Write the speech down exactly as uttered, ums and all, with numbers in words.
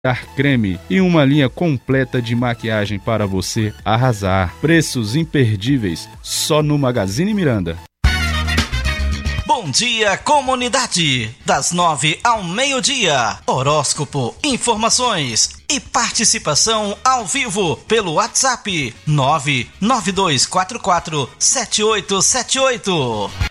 creme e uma linha completa de maquiagem para você arrasar. Preços imperdíveis só no Magazine Miranda. Bom dia, comunidade! Das nove ao meio-dia, horóscopo, informações e participação ao vivo pelo WhatsApp nove nove dois quatro quatro sete oito sete oito.